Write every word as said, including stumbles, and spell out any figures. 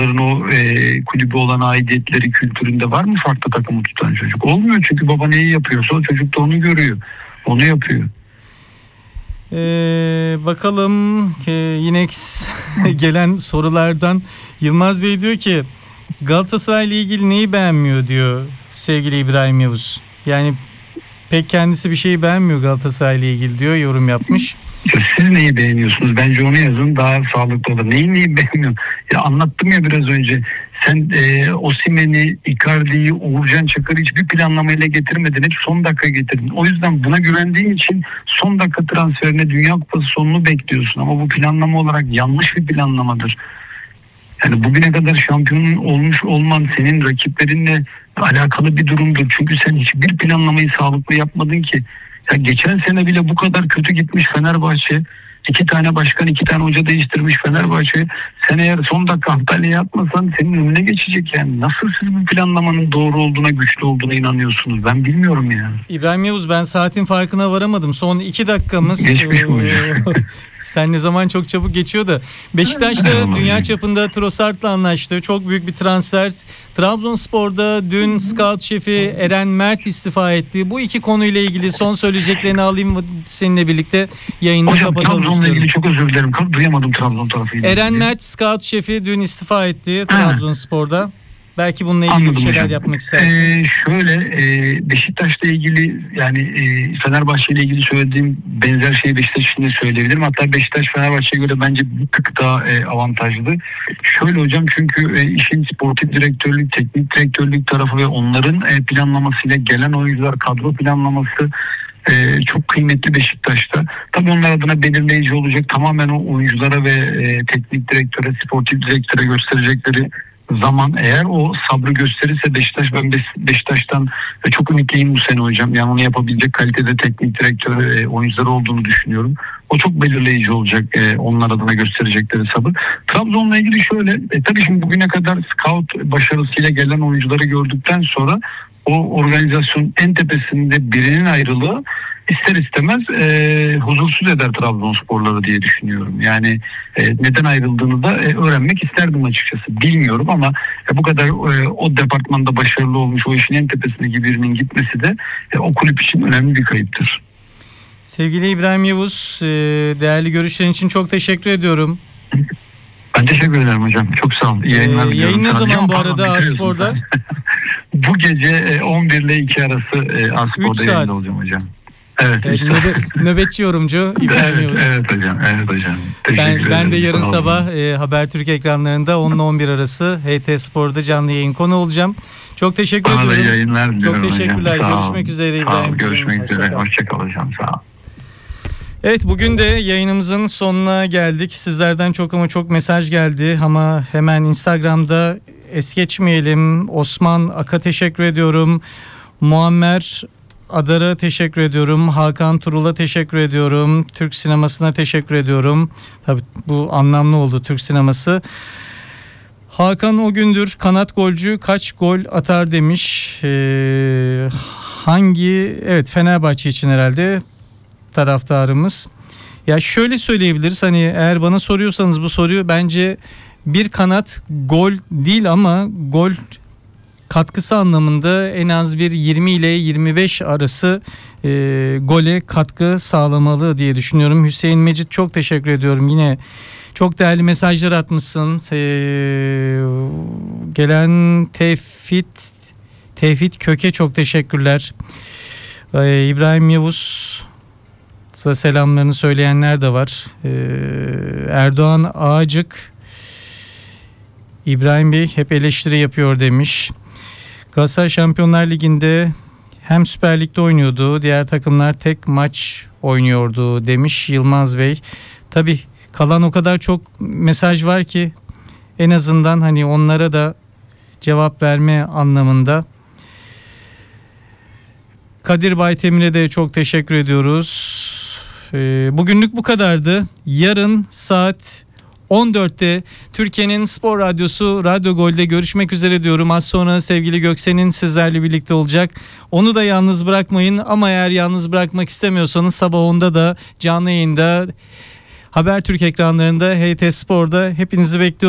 o e, kulübü olan aidiyetleri kültüründe var mı farklı takımı tutan çocuk? Olmuyor, çünkü baba neyi yapıyorsa o çocuk da onu görüyor. Onu yapıyor. Ee, bakalım ee, yine gelen sorulardan Yılmaz Bey diyor ki Galatasaray ile ilgili neyi beğenmiyor diyor sevgili İbrahim Yavuz. Yani pek kendisi bir şeyi beğenmiyor Galatasaray ile ilgili diyor, yorum yapmış. Siz neyi beğeniyorsunuz? Bence onu yazın, daha sağlıklı olur. Neyi neyi beğeniyorsun? Ya anlattım ya biraz önce. Sen e, Osimhen'i, Icardi'yi, Uğurcan Çakır'ı hiçbir planlamayla getirmedin. Hep son dakika getirdin. O yüzden buna güvendiğin için son dakika transferine Dünya Kupası sonunu bekliyorsun. Ama bu planlama olarak yanlış bir planlamadır. Yani bugüne kadar şampiyonun olmuş olman senin rakiplerinle alakalı bir durumdur. Çünkü sen hiçbir planlamayı sağlıklı yapmadın ki. Ya geçen sene bile bu kadar kötü gitmiş Fenerbahçe. İki tane başkan, iki tane hoca değiştirmiş Fenerbahçe. Sen eğer son dakika Antalya'ya atmasan senin önüne geçecek yani. Nasıl siz bu planlamanın doğru olduğuna, güçlü olduğuna inanıyorsunuz? Ben bilmiyorum yani. İbrahim Yavuz, ben saatin farkına varamadım. Son iki dakikamız. Geçmiş mi hocam? Sen ne zaman çok çabuk geçiyor da. Beşiktaş'ta dünya çapında Trossard'la anlaştı. Çok büyük bir transfer. Trabzonspor'da dün scout şefi Eren Mert istifa etti. Bu iki konuyla ilgili son söyleyeceklerini alayım seninle birlikte yayını hocam, kapatalım Trabzon'la istiyorum. ilgili çok özür dilerim. Duyamadım Trabzon tarafıyla. Eren Mert scout şefi dün istifa etti Trabzonspor'da. Belki bununla ilgili Anladım bir şeyler hocam. yapmak istersin. Ee, şöyle e, Beşiktaş'la ilgili yani e, Fenerbahçe ile ilgili söylediğim benzer şeyi Beşiktaş için de söyleyebilirim. Hatta Beşiktaş Fenerbahçe'ye göre bence bir tık daha e, avantajlı. Şöyle hocam, çünkü e, işin sportif direktörlük, teknik direktörlük tarafı ve onların e, planlamasıyla gelen oyuncular, kadro planlaması Ee, çok kıymetli Beşiktaş'ta. Tabii onlar adına belirleyici olacak. Tamamen o oyunculara ve e, teknik direktöre, sportif direktöre gösterecekleri zaman, eğer o sabrı gösterirse Beşiktaş, ben Beşiktaş'tan çok ümitliyim bu sene hocam. Yani onu yapabilecek kalitede teknik direktör ve oyuncuları olduğunu düşünüyorum. O çok belirleyici olacak, e, onlar adına gösterecekleri sabır. Trabzon'la ilgili şöyle, e, tabii şimdi bugüne kadar scout başarısıyla gelen oyuncuları gördükten sonra o organizasyonun en tepesinde birinin ayrılığı ister istemez e, huzursuz eder Trabzonsporları diye düşünüyorum. Yani e, neden ayrıldığını da e, öğrenmek isterdim açıkçası. Bilmiyorum ama e, bu kadar e, o departmanda başarılı olmuş, o işin en tepesindeki birinin gitmesi de e, o kulüp için önemli bir kayıptır. Sevgili İbrahim Yavuz, e, değerli görüşlerin için çok teşekkür ediyorum. Ben teşekkür ederim hocam. Çok sağ olun. İyi yayınlar ee, diliyorum. Yayın ne zaman bu Pardon, arada Aspor'da? Bu gece on bir ile iki arası e, Aspor'da yayında olacağım hocam. Evet. evet nöbe- nöbetçi yorumcu İbrahim evet, Yavuz. evet hocam. Evet hocam. Teşekkür ben, ederim. ben de yarın sabah e, Habertürk ekranlarında on ile on bir arası H T Spor'da canlı yayın konu olacağım. Çok teşekkür Bana ediyorum. Da yayınlar diliyorum Çok teşekkürler. Hocam. Görüşmek üzere İbrahim. Görüşmek üzere. Hoşçakal hocam. Sağ ol. Evet, bugün de yayınımızın sonuna geldik. Sizlerden çok ama çok mesaj geldi ama hemen Instagram'da es geçmeyelim. Osman Aka teşekkür ediyorum. Muammer Adar'a teşekkür ediyorum. Hakan Turul'a teşekkür ediyorum. Türk sinemasına teşekkür ediyorum. Tabii bu anlamlı oldu, Türk sineması. Hakan o gündür kanat golcü kaç gol atar demiş. Ee, hangi evet Fenerbahçe için herhalde taraftarımız. Ya şöyle söyleyebiliriz, hani eğer bana soruyorsanız bu soruyu, bence bir kanat gol değil ama gol katkısı anlamında en az bir yirmi ile yirmi beş arası e, gole katkı sağlamalı diye düşünüyorum. Hüseyin Mecit çok teşekkür ediyorum. Yine çok değerli mesajlar atmışsın. E, gelen Tevfit Tevfit Köke çok teşekkürler. E, İbrahim Yavuz selamlarını söyleyenler de var. Ee, Erdoğan Ağacık, İbrahim Bey hep eleştiri yapıyor demiş. Galatasaray Şampiyonlar Ligi'nde hem Süper Lig'de oynuyordu, diğer takımlar tek maç oynuyordu demiş Yılmaz Bey. Tabii kalan o kadar çok mesaj var ki en azından hani onlara da cevap verme anlamında. Kadir Baytemir'e de çok teşekkür ediyoruz. Bugünlük bu kadardı. Yarın saat on dörtte Türkiye'nin Spor Radyosu Radyo Gol'de görüşmek üzere diyorum. Az sonra sevgili Göksen'in sizlerle birlikte olacak. Onu da yalnız bırakmayın ama eğer yalnız bırakmak istemiyorsanız sabah onda da canlı yayında Habertürk ekranlarında H T Spor'da hepinizi bekliyorum.